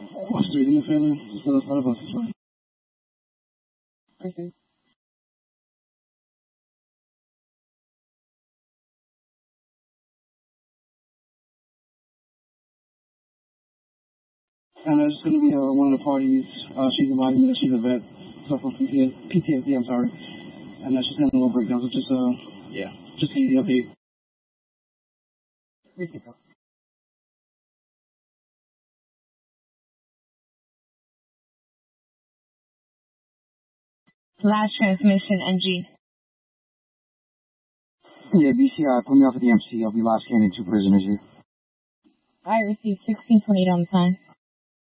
Straight in the family, just let us out of us. Okay. And there's going to be one of the parties. She's invited me that she's a vet, suffering from PTSD, I'm sorry. And she's having a little breakdown, so just give you the update. Last transmission, NG. Yeah, BCI, put me off at the MC. I'll be last scanning 2 prisoners here. I received 1628 on the sign.